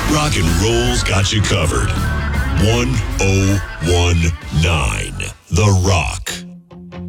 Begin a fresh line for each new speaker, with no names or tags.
Rock and roll's got you covered. 1019 The Rock.